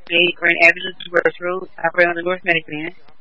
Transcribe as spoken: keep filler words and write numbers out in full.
eight Grand Avenue, West Road, operating on the North Medicare.